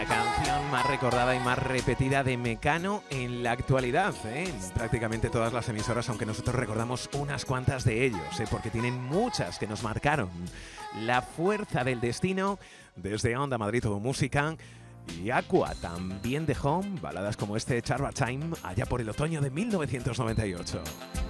La canción más recordada y más repetida de Mecano en la actualidad, en prácticamente todas las emisoras, aunque nosotros recordamos unas cuantas de ellos, porque tienen muchas que nos marcaron. La fuerza del destino, desde Onda Madrid Todo Música, y Aqua también dejó baladas como este Charba Time allá por el otoño de 1998.